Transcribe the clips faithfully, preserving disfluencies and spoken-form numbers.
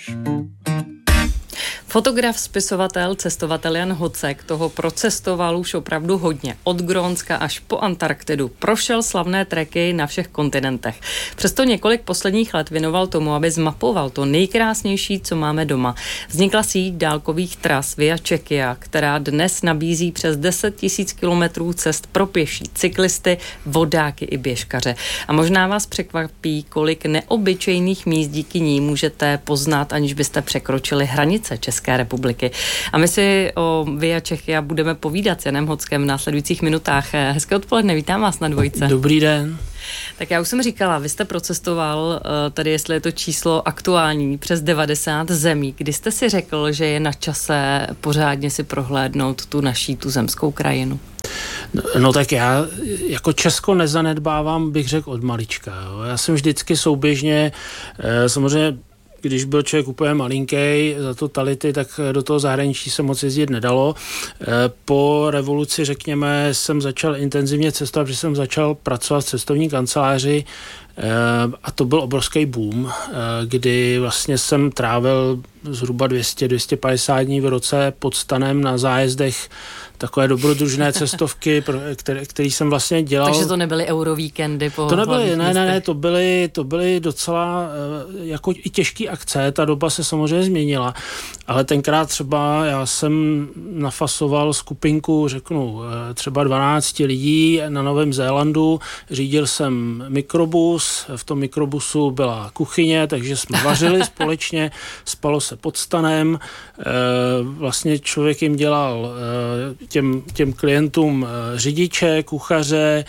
Fotograf, spisovatel, cestovatel Jan Hocek toho procestoval už opravdu hodně. Od Grónska až po Antarktidu. Prošel slavné treky na všech kontinentech. Přesto několik posledních let věnoval tomu, aby zmapoval to nejkrásnější, co máme doma. Vznikla síť dálkových tras Via Czechia, která dnes nabízí přes deset tisíc kilometrů cest pro pěší, cyklisty, vodáky i běžkaře. A možná vás překvapí, kolik neobyčejných míst díky ní můžete poznat, aniž byste překročili hranice České republiky. A my si o Via Czechia budeme povídat s Janem Hockem v následujících minutách. Hezké odpoledne, vítám vás na Dvojce. Dobrý den. Tak já už jsem říkala, vy jste procestoval, tady jestli je to číslo aktuální, přes devadesát zemí. Kdy jste si řekl, že je na čase pořádně si prohlédnout tu naší, tu zemskou krajinu? No, no tak já jako Česko nezanedbávám, bych řekl, od malička. Jo. Já jsem vždycky souběžně, eh, samozřejmě když byl člověk úplně malinký za totality, tak do toho zahraničí se moc jezdit nedalo. Po revoluci, řekněme, jsem začal intenzivně cestovat, protože jsem začal pracovat v cestovní kanceláři a to byl obrovský boom, kdy vlastně jsem trávil zhruba dvě stě až dvě stě padesát dní v roce pod stanem na zájezdech, takové dobrodružné cestovky, které, který jsem vlastně dělal. Takže to nebyly eurovíkendy po To nebyly, ne, ne, ne, to byly, to byly docela jako i těžký akce, ta doba se samozřejmě změnila, ale tenkrát třeba já jsem nafasoval skupinku, řeknu, třeba dvanáct lidí na Novém Zélandu, řídil jsem mikrobus, v tom mikrobusu byla kuchyně, takže jsme vařili společně, spalo se pod stanem, vlastně člověk jim dělal Těm, těm klientům řidiče, kuchaře,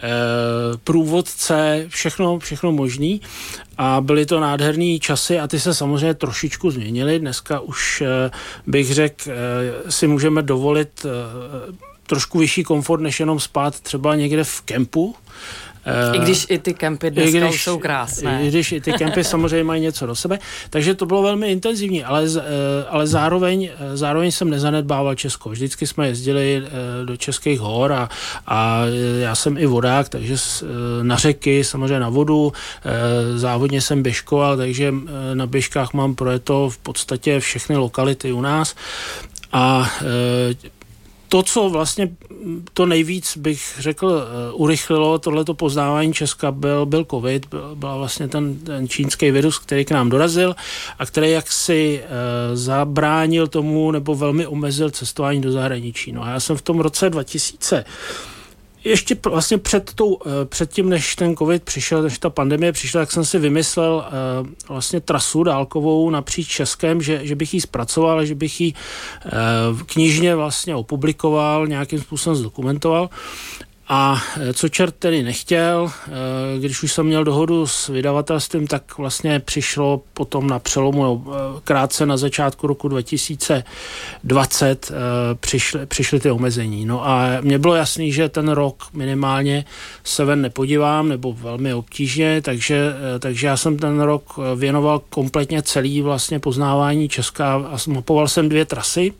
průvodce, všechno, všechno možný. A byly to nádherný časy a ty se samozřejmě trošičku změnily. Dneska už bych řekl, si můžeme dovolit trošku vyšší komfort, než jenom spát třeba někde v kempu. I když i ty kempy dneska když, jsou krásné. I když i ty kempy samozřejmě mají něco do sebe. Takže to bylo velmi intenzivní, ale, ale zároveň, zároveň jsem nezanedbával Česko. Vždycky jsme jezdili do českých hor a, a já jsem i vodák, takže na řeky, samozřejmě na vodu. Závodně jsem běžkoval, takže na běžkách mám projeto v podstatě všechny lokality u nás. A to, co vlastně to nejvíc bych řekl urychlilo tohleto poznávání Česka, byl, byl covid, byl, byl vlastně ten, ten čínský virus, který k nám dorazil a který jaksi e, zabránil tomu nebo velmi omezil cestování do zahraničí. No a já jsem v tom roce dva tisíce ještě vlastně před, tou, před tím, než ten covid přišel, než ta pandemie přišla, tak jsem si vymyslel uh, vlastně trasu dálkovou napříč Českem, že, že bych ji zpracoval, že bych ji uh, knižně vlastně opublikoval, nějakým způsobem zdokumentoval. A co čert tedy nechtěl, když už jsem měl dohodu s vydavatelstvím, tak vlastně přišlo potom na přelomu, krátce na začátku roku dva tisíce dvacet přišly, přišly ty omezení. No a mně bylo jasný, že ten rok minimálně se ven nepodívám, nebo velmi obtížně, takže, takže já jsem ten rok věnoval kompletně celý vlastně poznávání Česka a mapoval jsem dvě trasy.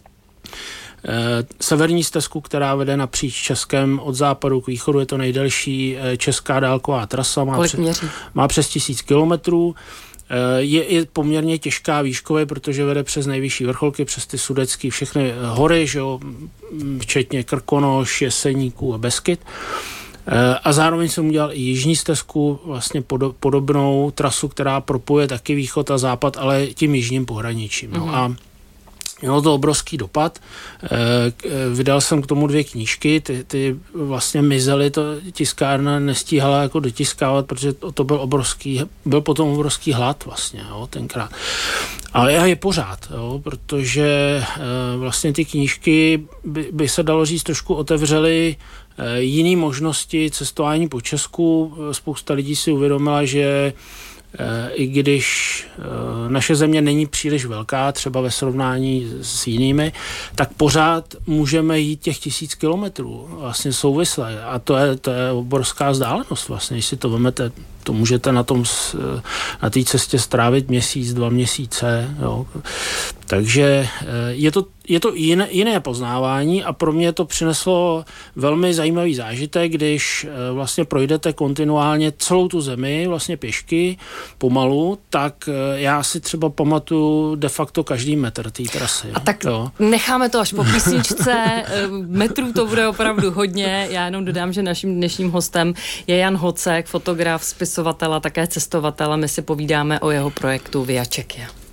Severní stezku, která vede napříč Českem od západu k východu, je to nejdelší česká dálková trasa, má, přes, má přes tisíc kilometrů. Je, je poměrně těžká výškově, protože vede přes nejvyšší vrcholky, přes ty sudecký, všechny hory, že jo, včetně Krkonoš, Jeseníků a Beskyd. A zároveň jsem udělal i jižní stezku, vlastně podobnou trasu, která propojuje taky východ a západ, ale tím jižním pohraničím. No. Mm-hmm. A mělo to obrovský dopad. Vydal jsem k tomu dvě knížky, ty, ty vlastně mizely, to tiskárna nestíhala jako dotiskávat, protože to byl obrovský, byl potom obrovský hlad vlastně, jo, tenkrát. Ale já je pořád, jo, protože vlastně ty knížky by, by se dalo říct trošku otevřely jiné možnosti cestování po Česku. Spousta lidí si uvědomila, že i když naše země není příliš velká, třeba ve srovnání s jinými, tak pořád můžeme jít těch tisíc kilometrů vlastně souvisle. A to je, to je obrovská vzdálenost vlastně. Když si to vemete, to můžete na tom, na té cestě strávit měsíc, dva měsíce. Jo. Takže je to, je to jiné, jiné poznávání a pro mě to přineslo velmi zajímavý zážitek, když vlastně projdete kontinuálně celou tu zemi, vlastně pěšky, pomalu, tak já si třeba pamatuju de facto každý metr té trasy. A tak jo. Necháme to až po písničce, metrů to bude opravdu hodně. Já jenom dodám, že naším dnešním hostem je Jan Hocek, fotograf, spisovatel a také cestovatel a my si povídáme o jeho projektu Via Czechia.